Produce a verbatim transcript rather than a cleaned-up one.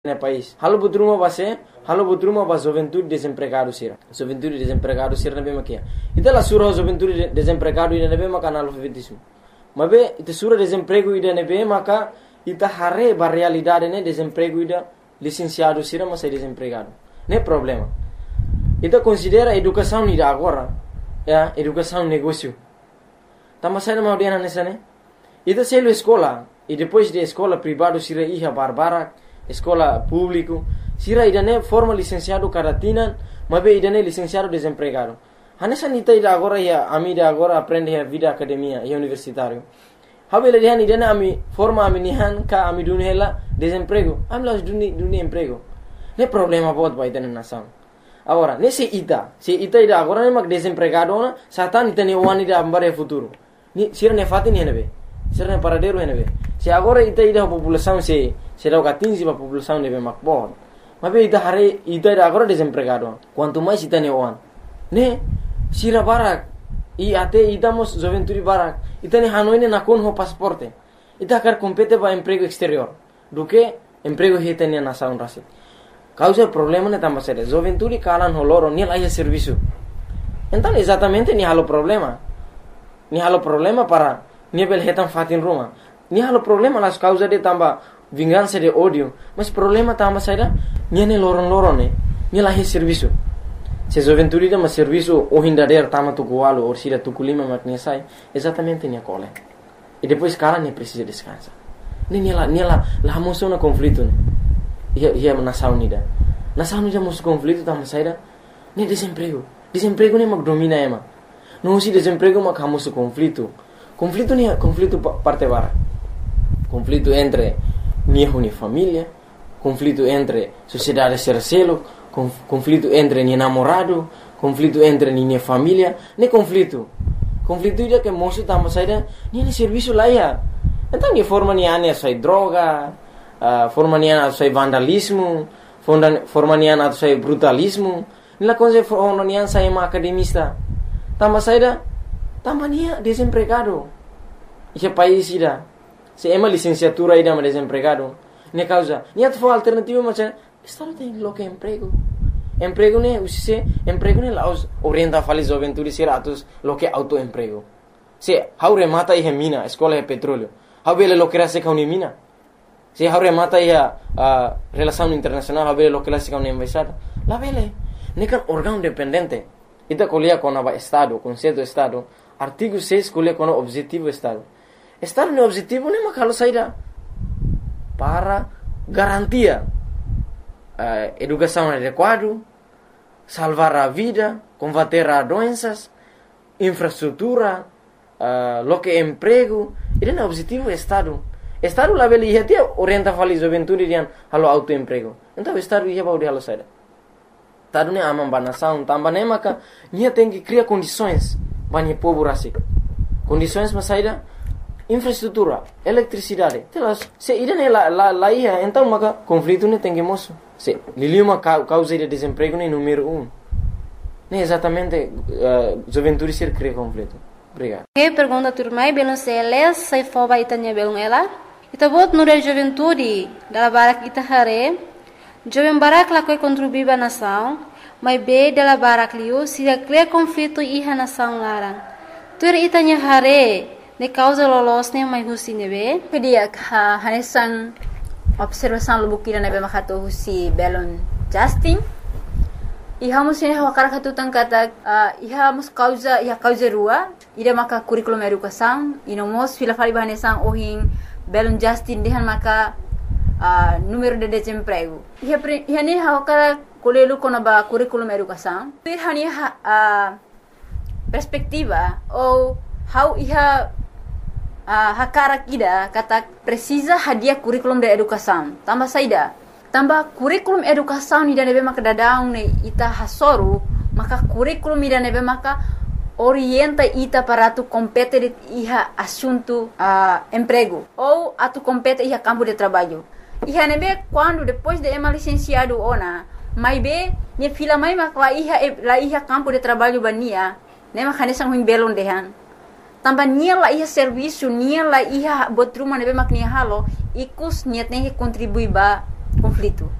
no país. Halo butruma base, halo butruma base juventude desempregado sira. Juventude desempregado sira na bema kia. Ita la sura juventude desempregado ida na bema kana alfabetismo. Mabe ita sura desemprego ida na bema ka ita hare ba realidade ne desemprego ida licenciado sira mas é desempregado. Não é problema. Ita considera educação ida agora, ya, educação negócio. Tama sai mau dia nessa né? Ita selo escola e depois de escola privado sira iha barbara escola público, sira idane forma licenciado caratina, mabe idane licenciado desempregado. Hanessa nita ida agora ya ami ida agora aprende a vida academia e universitário. Habe le dihan idane ami forma ami nihan ka ami dunhela desemprego. Ami las duni duni emprego. Ne problema bot ba idane nação. Agora, nesse ita, se ita ida agora ne mag desempregado na, satan ita ne wani ida ambare futuro. Ni sira ne fati ne nebe. Sira ne paradeiro ne nebe. Se agora ita ida população se será o atinge a população deve macbon. Mas ita hare ita agora desempregado. Quanto mais ita neoan, né? Sira barak e até idamos juventude barak. Ita ne hanoine na con ho pasaporte. Ita quer compete para emprego exterior. Do que emprego hita ne nação rasi. Causa problema ne tamba sere. Juventude kalan ho loro ni laia serviço. Então exatamente ni halo problema. Ni halo problema para ni bel hetan fatin Roma. Ni halo problema las causa de tamba vingança de ódio, mas problema tá mas saída, niane loron loron né, ni lá serviço. Se juventude dá mas serviço o hindader tama tu goalo ou sira tu culima mas nem sai, exatamente nem cole. E depois cara nem precisa descansar. Nem lá, nem lá, lá mostrou um conflito né. Ia ia nação unida. Nação unida mostrou conflito tá mas saída, nem desemprego. Desemprego nem mag domina ema. Não se desemprego mas camus conflito. Conflito nem conflito parte bara. Conflito entre niho ni família, conflito entre sociedade sercelo, conflito entre ni namorado, conflito entre ni família, ne conflito. Conflito dia que moço tá mas saída, ni ni serviço lá ya. Então ni forma ni ane sai droga, uh, forma ni ane sai vandalismo, forma ni ane sai brutalismo, ni la coisa forma ni ane sai ma academista. Tá mas saída, tá mania desempregado. Esse país ida se é uma licenciatura ainda mais desempregado, ne causa, nem a tua alternativa mas é, estado tem local emprego, emprego né, o se emprego né lá os orienta a fazer juventude ser atos local autoemprego, se how remata e mina, escola é petróleo, how ele local se causa mina, se how remata e a relação internacional, how ele local se causa embaixada, lá vele, ne can órgão dependente, ita colia com o estado, conceito estado, artigo seis colia com o objetivo estado. Estar no objetivo nem macalo saída para garantia uh, educação adequada, salvar a vida, combater as doenças, infraestrutura, uh, lo que emprego, ele é o objetivo do Estado. Estado lá ele ia ter orienta a fazer juventude dian halo autoemprego. Então o Estado ia para o halo saída. Estado nem ama nação, também nem maca, nem tem que criar condições para o povo assim. Condições para saída infraestrutura, eletricidade. Telas, se ida ne la la la ia, então maka conflito ne tem que moço. Se liliuma causa de desemprego ne número um. Ne exatamente uh, juventude ser cria conflito. Obrigado. Que pergunta turmai belum seles sai foba itanya belum ela. Ita bot no de juventude dala barak ita hare. Jovem barak la koi contribuir ba nação, mas be dala barak liu se cria conflito iha nação larang. Tur itanya hare ne causa lolos ne mai husi nebe pedia ha hanesan observação lubukira nebe makato husi belon Justin iha musine ha wakara katu tangkata uh, iha mus causa iha causa rua ida maka curriculum educação ino mos fila fali bahanesan ohin belon Justin dehan maka uh, número de desemprego iha pre, iha ne ha wakara kolelu kona ba curriculum educação iha ni ha uh, perspectiva ou how iha Uh, hakara kida kata precisa hadiah kurikulum de educação tambah saida tambah kurikulum educação ni dane maka dadang ne ita hasoru maka kurikulum ni dane maka orienta ita para tu compete de iha assunto uh, emprego ou atu compete iha campo de trabalho iha nebe quando depois de ema licenciado ona mai be ne fila mai maka iha la iha campo de trabalho bania ne maka nesang huing belon dehan tambah nia la iha serviço nia la iha botruma nebe maknia halo ikus niat ne contribui ba conflito.